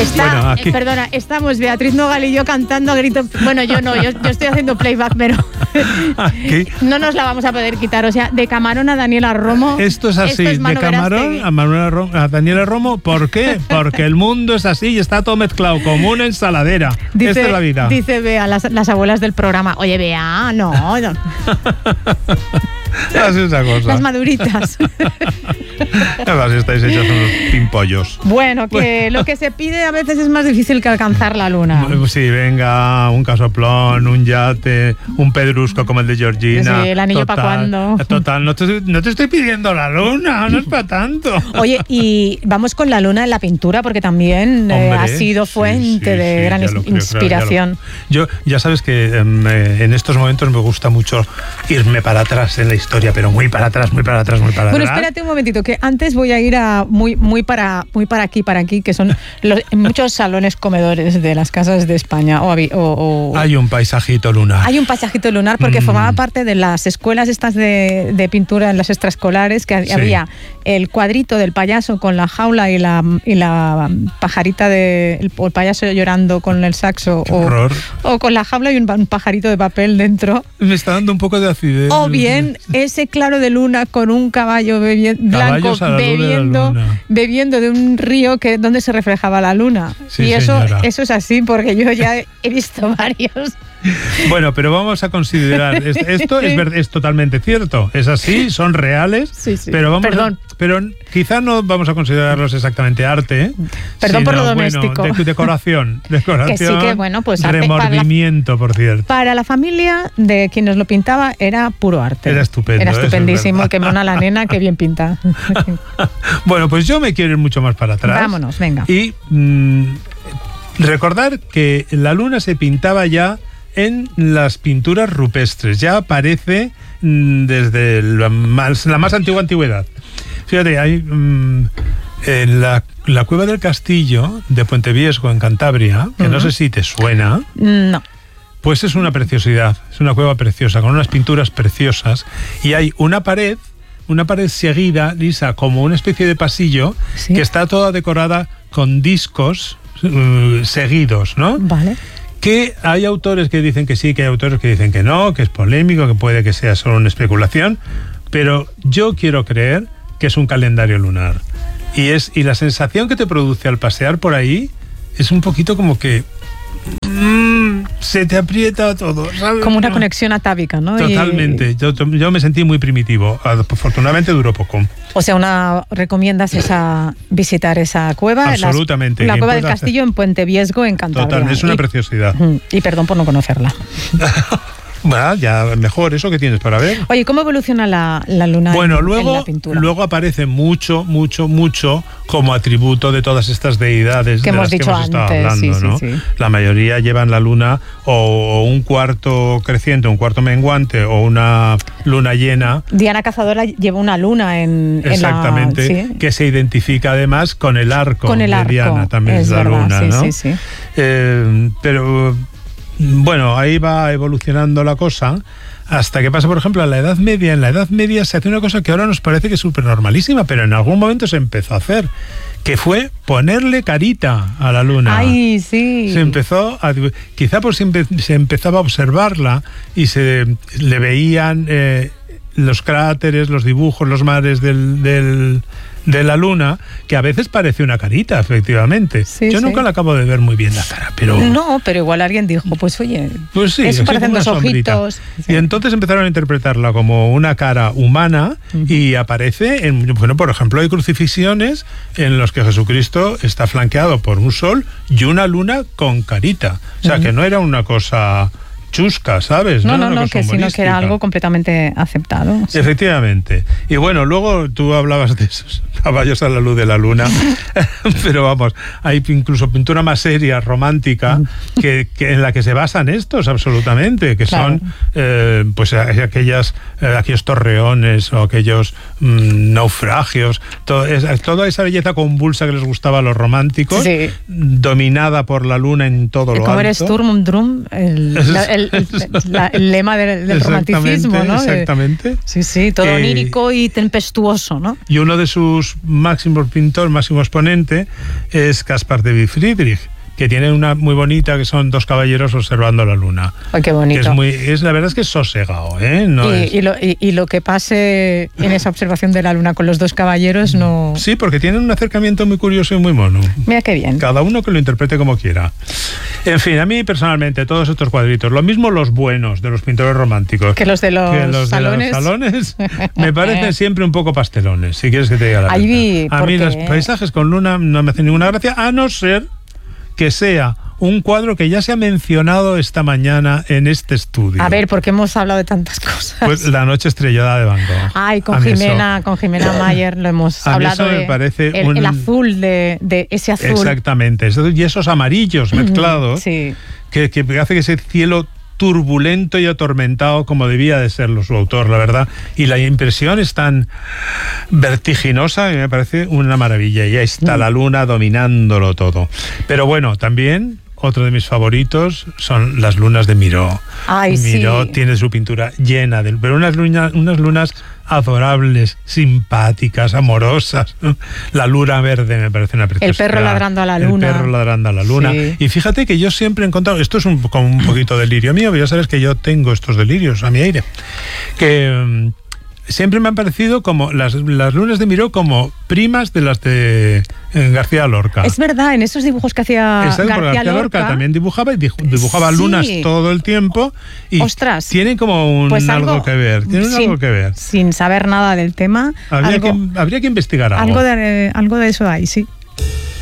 Bueno, perdona, estamos Beatriz Nogal y yo cantando a gritos. Bueno, yo no, yo estoy haciendo playback, pero no nos la vamos a poder quitar. O sea, de Camarón a Daniela Romo. Esto es así, de Camarón a Daniela Romo. ¿Por qué? Porque el mundo es así y está todo mezclado como una ensaladera. Esta es la vida. Dice Bea, las abuelas del programa. Oye, Bea, no. Así es la cosa. Las maduritas. Además, estáis hechos unos pimpollos. Bueno, que lo que se pide a veces es más difícil que alcanzar la luna. Sí, venga, un casoplón, un yate, un pedrusco como el de Georgina. Sí, el anillo para cuándo. Total, no te estoy pidiendo la luna, no es para tanto. Oye, y vamos con la luna en la pintura, porque también ha sido fuente de gran inspiración. Yo, ya sabes que en estos momentos me gusta mucho irme para atrás en la historia, pero muy para atrás. Bueno, espérate un momentito, que antes voy a ir a muy para aquí, que son muchos salones comedores de las casas de España. Hay un paisajito lunar. Hay un paisajito lunar porque formaba parte de las escuelas estas de pintura en las extraescolares, que había el cuadrito del payaso con la jaula y la pajarita el payaso llorando con el saxo, o con la jaula y un pajarito de papel dentro. Me está dando un poco de acidez. O bien ese claro de luna con un caballo blanco bebiendo de un río donde se reflejaba la luna. Sí, y eso señora. Es así, porque yo ya he visto varios. Bueno, pero vamos a considerar esto es totalmente cierto, es así, son reales, pero pero quizá no vamos a considerarlos exactamente arte, perdón por lo doméstico, decoración, que sí, que bueno, pues remordimiento, por cierto. Para la familia de quienes lo pintaba era puro arte, era estupendo, era estupendísimo, que mona la nena, que bien pinta. Bueno, pues yo me quiero ir mucho más para atrás. Vámonos, venga. Y recordar que la luna se pintaba ya en las pinturas rupestres, ya aparece desde la más antigua antigüedad. Fíjate, hay en la cueva del castillo de Puente Viesgo, en Cantabria, que no sé si te suena. No. Pues es una preciosidad, es una cueva preciosa, con unas pinturas preciosas, y hay una pared seguida, lisa, como una especie de pasillo, que está toda decorada con discos seguidos, ¿no? Vale. Que hay autores que dicen que sí, que hay autores que dicen que no, que es polémico, que puede que sea solo una especulación, pero yo quiero creer que es un calendario lunar. Y la sensación que te produce al pasear por ahí es un poquito como que se te aprieta todo, ¿sabes? Como una conexión atávica, ¿no? Totalmente. Yo me sentí muy primitivo. Afortunadamente duró poco. O sea, ¿recomiendas visitar esa cueva? Absolutamente. La cueva del castillo en Puente Viesgo, en Cantabria. Total, es una preciosidad. Y perdón por no conocerla. Bueno, ya mejor, eso que tienes para ver. Oye, ¿cómo evoluciona la luna en la pintura? Luego aparece mucho como atributo de todas estas deidades que hemos dicho antes, estado hablando, ¿no? Sí. La mayoría llevan la luna o un cuarto creciente, un cuarto menguante o una luna llena. Diana Cazadora lleva una luna exactamente, que se identifica además con el arco de Diana, también es la luna, ¿no? Sí. Pero bueno, ahí va evolucionando la cosa hasta que pasa, por ejemplo, a la Edad Media. En la Edad Media se hace una cosa que ahora nos parece que es súper normalísima, pero en algún momento se empezó a hacer, que fue ponerle carita a la luna. ¡Ay, sí! Se empezó quizá por se empezaba a observarla y se le veían los cráteres, los dibujos, los mares de la luna, que a veces parece una carita, efectivamente. Yo nunca la acabo de ver muy bien la cara, pero... No, pero igual alguien dijo, pues oye, sí, eso parecen dos ojitos. Y entonces empezaron a interpretarla como una cara humana y aparece por ejemplo, hay crucifixiones en los que Jesucristo está flanqueado por un sol y una luna con carita. O sea, que no era una cosa chusca, ¿sabes? No, sino que era algo completamente aceptado. Sí. Efectivamente. Y bueno, luego tú hablabas de esos caballos a la luz de la luna, pero vamos, hay incluso pintura más seria, romántica, que en la que se basan estos, absolutamente, que son pues aquellos torreones o aquellos naufragios, toda esa belleza convulsa que les gustaba a los románticos, dominada por la luna en todo lo alto. Como era Sturm und Drang, el lema del romanticismo, ¿no? Exactamente. Sí, todo onírico y tempestuoso, ¿no? Y uno de sus máximo exponente es Caspar David Friedrich, que tiene una muy bonita, que son dos caballeros observando la luna. Ay, qué bonito. La verdad es que es sosegado, ¿eh? Y lo que pase en esa observación de la luna con los dos caballeros no... Sí, porque tienen un acercamiento muy curioso y muy mono. Mira qué bien. Cada uno que lo interprete como quiera. En fin, a mí personalmente todos estos cuadritos, lo mismo los buenos de los pintores románticos que los de los salones, de los salones me parecen siempre un poco pastelones, si quieres que te diga la verdad. A mí los paisajes con luna no me hacen ninguna gracia, a no ser que sea un cuadro que ya se ha mencionado esta mañana en este estudio. A ver, porque hemos hablado de tantas cosas. Pues La noche estrellada de Van Gogh. Ay, con Jimena Mayer lo hemos hablado. Eso me parece el azul de ese azul. Exactamente. Y esos amarillos mezclados, sí, que hace que ese cielo turbulento y atormentado como debía de serlo su autor, la verdad, y la impresión es tan vertiginosa que me parece una maravilla, y ahí está la luna dominándolo todo. Pero bueno, también otro de mis favoritos son las lunas de Miró. Ay, Miró sí. Tiene su pintura llena pero unas lunas adorables, simpáticas, amorosas. La luna verde me parece una preciosidad. El perro ladrando a la luna. El perro ladrando a la luna. Sí. Y fíjate que yo siempre he encontrado, esto es como un poquito delirio mío, pero ya sabes que yo tengo estos delirios a mi aire, que siempre me han parecido como las lunas de Miró como primas de las de García Lorca. Es verdad, en esos dibujos que hacía García Lorca también dibujaba lunas todo el tiempo y ostras, tienen como algo que ver. Algo que ver. Sin saber nada del tema. Habría que investigar algo. Algo de eso hay, sí.